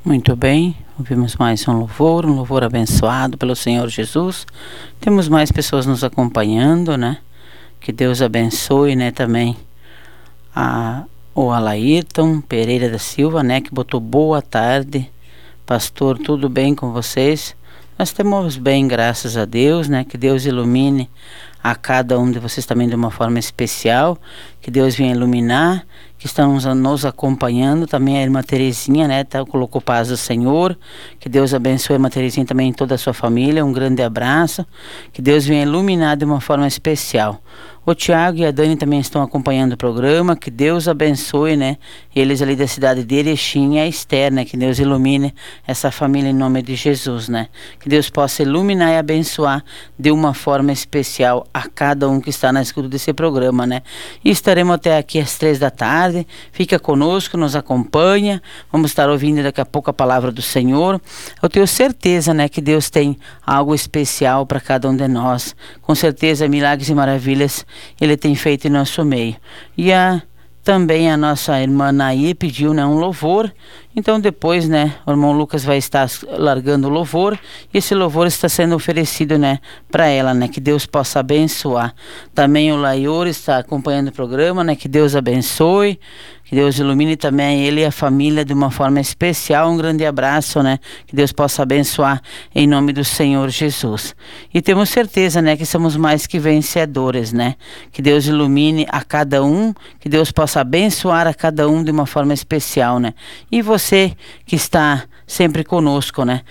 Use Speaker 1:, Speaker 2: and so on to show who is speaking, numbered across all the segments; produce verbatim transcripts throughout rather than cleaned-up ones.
Speaker 1: Muito bem, ouvimos mais um louvor, um louvor abençoado pelo Senhor Jesus. Temos mais pessoas nos acompanhando, né? Que Deus abençoe, né, também a, o Alairton Pereira da Silva, né, que botou boa tarde. Pastor, tudo bem com vocês? Nós estamos bem, graças a Deus, né? Que Deus ilumine a cada um de vocês também de uma forma especial. Que Deus venha iluminar, que estão nos acompanhando. Também a irmã Terezinha, né? Tá, colocou paz do Senhor. Que Deus abençoe a irmã Terezinha também e toda a sua família. Um grande abraço. Que Deus venha iluminar de uma forma especial. O Tiago e a Dani também estão acompanhando o programa. Que Deus abençoe, né? Eles ali da cidade de Erechim e a Esther, né? Que Deus ilumine essa família em nome de Jesus, né? Que Deus possa iluminar e abençoar de uma forma especial a cada um que está na escuta desse programa, né? E estaremos até aqui às três da tarde. Fica conosco, nos acompanha. Vamos estar ouvindo daqui a pouco a palavra do Senhor. Eu tenho certeza, né? Que Deus tem algo especial para cada um de nós. Com certeza, milagres e maravilhas Ele tem feito em nosso meio. E a, também a nossa irmã Naí pediu, né, um louvor. Então depois, né, o irmão Lucas vai estar largando o louvor. E esse louvor está sendo oferecido, né, para ela, né, que Deus possa abençoar. Também o Laior está acompanhando o programa, né, que Deus abençoe. Que Deus ilumine também ele e a família de uma forma especial. Um grande abraço, né? Que Deus possa abençoar em nome do Senhor Jesus. E temos certeza, né? Que somos mais que vencedores, né? Que Deus ilumine a cada um. Que Deus possa abençoar a cada um de uma forma especial, né? E você que está sempre conosco, né?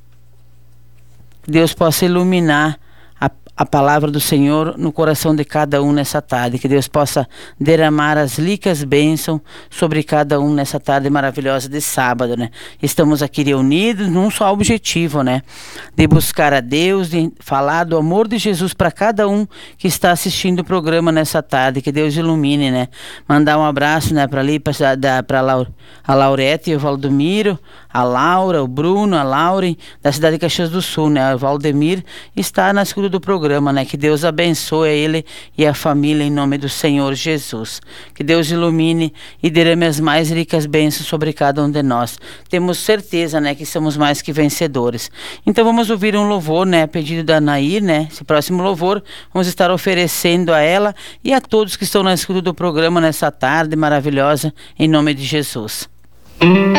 Speaker 1: Que Deus possa iluminar a a palavra do Senhor no coração de cada um nessa tarde. Que Deus possa derramar as ricas bênçãos sobre cada um nessa tarde maravilhosa de sábado, né? Estamos aqui reunidos num só objetivo, né? De buscar a Deus, de falar do amor de Jesus para cada um que está assistindo o programa nessa tarde. Que Deus ilumine, né? Mandar um abraço, né, para ali, para a Laurete e o Valdomiro, a Laura, o Bruno, a Lauren, da cidade de Caxias do Sul, né? O Valdemir está na escuta do programa. Né? Que Deus abençoe ele e a família em nome do Senhor Jesus. Que Deus ilumine e derrame as mais ricas bênçãos sobre cada um de nós. Temos certeza, né, que somos mais que vencedores. Então vamos ouvir um louvor, né, pedido da Nair, né? Esse próximo louvor vamos estar oferecendo a ela e a todos que estão na escuta do programa nessa tarde maravilhosa em nome de Jesus.